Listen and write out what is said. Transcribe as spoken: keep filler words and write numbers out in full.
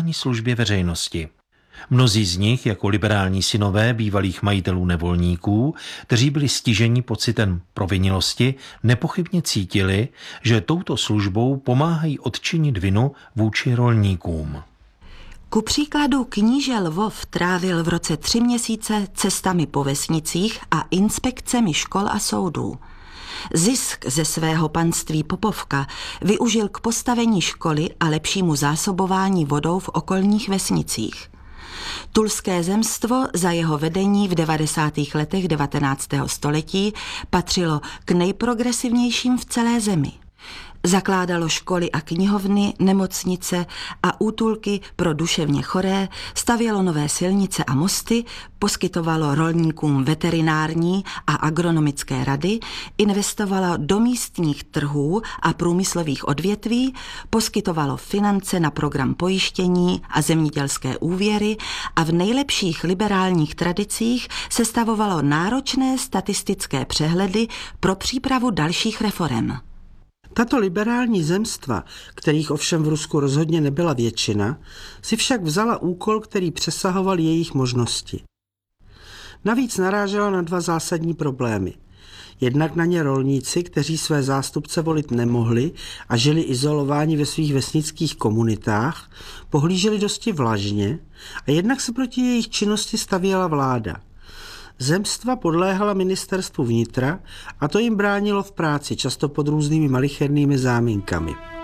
sociální službě veřejnosti. Mnozí z nich, jako liberální synové bývalých majitelů nevolníků, kteří byli stiženi pocitem provinnilosti, nepochybně cítili, že touto službou pomáhají odčinit vinu vůči rolníkům. Ku příkladu kníže Lvov trávil v roce tři měsíce cestami po vesnicích a inspekcemi škol a soudů. Zisk ze svého panství Popovka využil k postavení školy a lepšímu zásobování vodou v okolních vesnicích. Tulské zemstvo za jeho vedení v devadesátých letech devatenáctého století patřilo k nejprogresivnějším v celé zemi. Zakládalo školy a knihovny, nemocnice a útulky pro duševně choré, stavělo nové silnice a mosty, poskytovalo rolníkům veterinární a agronomické rady, investovalo do místních trhů a průmyslových odvětví, poskytovalo finance na program pojištění a zemědělské úvěry a v nejlepších liberálních tradicích sestavovalo náročné statistické přehledy pro přípravu dalších reforem. Tato liberální zemstva, kterých ovšem v Rusku rozhodně nebyla většina, si však vzala úkol, který přesahoval jejich možnosti. Navíc narážela na dva zásadní problémy. Jednak na ně rolníci, kteří své zástupce volit nemohli a žili izolováni ve svých vesnických komunitách, pohlíželi dosti vlažně a jednak se proti jejich činnosti stavěla vláda. Zemstva podléhala ministerstvu vnitra a to jim bránilo v práci, často pod různými malichernými záminkami.